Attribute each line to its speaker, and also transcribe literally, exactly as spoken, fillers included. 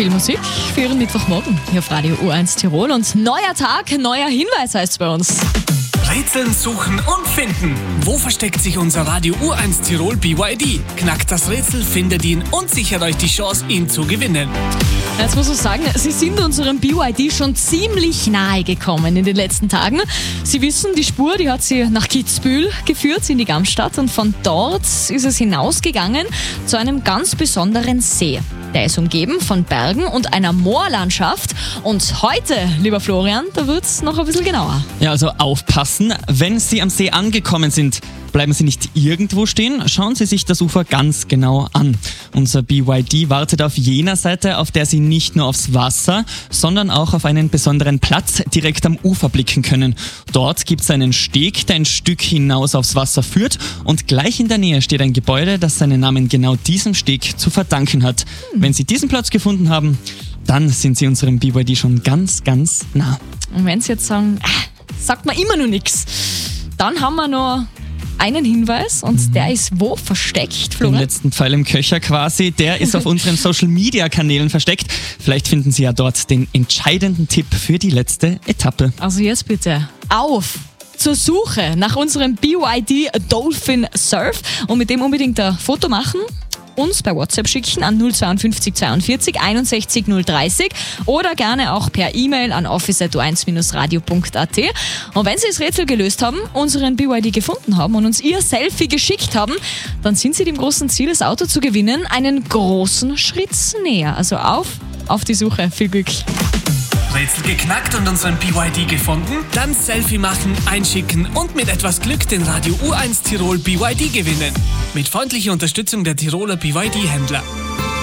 Speaker 1: Viel Musik für Ihren Mittwochmorgen hier auf Radio U eins Tirol. Und neuer Tag, neuer Hinweis heißt es bei uns.
Speaker 2: Rätseln, suchen und finden. Wo versteckt sich unser Radio U eins Tirol B Y D? Knackt das Rätsel, findet ihn und sichert euch die Chance, ihn zu gewinnen.
Speaker 1: Jetzt muss ich sagen, Sie sind unserem B Y D schon ziemlich nahe gekommen in den letzten Tagen. Sie wissen, die Spur, die hat Sie nach Kitzbühel geführt, in die Gamstadt. Und von dort ist es hinausgegangen zu einem ganz besonderen See. Der ist umgeben von Bergen und einer Moorlandschaft. Und heute, lieber Florian, da wird es noch ein bisschen genauer.
Speaker 3: Ja, also aufpassen, wenn Sie am See angekommen sind, bleiben Sie nicht irgendwo stehen, schauen Sie sich das Ufer ganz genau an. Unser B Y D wartet auf jener Seite, auf der Sie nicht nur aufs Wasser, sondern auch auf einen besonderen Platz direkt am Ufer blicken können. Dort gibt es einen Steg, der ein Stück hinaus aufs Wasser führt, und gleich in der Nähe steht ein Gebäude, das seinen Namen genau diesem Steg zu verdanken hat. Hm. Wenn Sie diesen Platz gefunden haben, dann sind Sie unserem B Y D schon ganz, ganz nah.
Speaker 1: Und wenn Sie jetzt sagen, äh, sagt man immer noch nichts, dann haben wir noch einen Hinweis, und der ist wo versteckt, Florian?
Speaker 3: Den letzten Pfeil im Köcher quasi, der ist auf unseren Social-Media-Kanälen versteckt. Vielleicht finden Sie ja dort den entscheidenden Tipp für die letzte Etappe.
Speaker 1: Also jetzt bitte auf zur Suche nach unserem B Y D Dolphin Surf und mit dem unbedingt ein Foto machen, uns bei WhatsApp schicken an null fünf zwei zweiundvierzig einundsechzig null dreißig oder gerne auch per E-Mail an office at u eins radio punkt a t. Und wenn Sie das Rätsel gelöst haben, unseren B Y D gefunden haben und uns Ihr Selfie geschickt haben, dann sind Sie dem großen Ziel, das Auto zu gewinnen, einen großen Schritt näher. Also auf, auf die Suche. Viel Glück.
Speaker 2: Rätsel geknackt und unseren B Y D gefunden? Dann Selfie machen, einschicken und mit etwas Glück den Radio U eins Tirol B Y D gewinnen. Mit freundlicher Unterstützung der Tiroler B Y D-Händler.